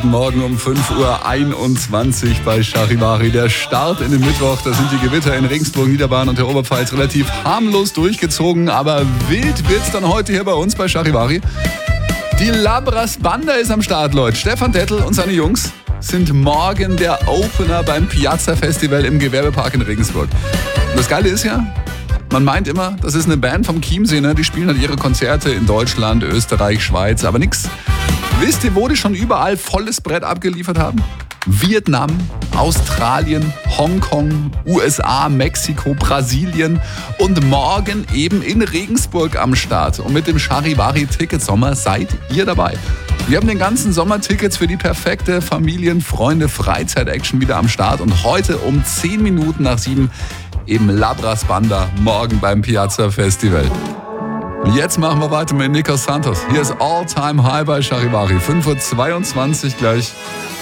Morgen um 5:21 Uhr bei Charivari. Der Start in den Mittwoch, da sind die Gewitter in Regensburg, Niederbayern und der Oberpfalz relativ harmlos durchgezogen, aber wild wird's dann heute hier bei uns bei Charivari. Die Labras Banda ist am Start, Leute. Stefan Dettel und seine Jungs sind morgen der Opener beim Piazza Festival im Gewerbepark in Regensburg. Und das Geile ist ja, man meint immer, das ist eine Band vom Chiemsee, ne? Die spielen halt ihre Konzerte in Deutschland, Österreich, Schweiz, aber nix. Wisst ihr, wo die schon überall volles Brett abgeliefert haben? Vietnam, Australien, Hongkong, USA, Mexiko, Brasilien und morgen eben in Regensburg am Start. Und mit dem Charivari Ticket Sommer seid ihr dabei. Wir haben den ganzen Sommer Tickets für die perfekte Familien-, Freunde-, Freizeit-Action wieder am Start. Und heute um 10 Minuten nach 7 eben Labras Banda, morgen beim Piazza Festival. Jetzt machen wir weiter mit Nikos Santos. Hier ist All Time High bei Charivari. 5:22 Uhr gleich.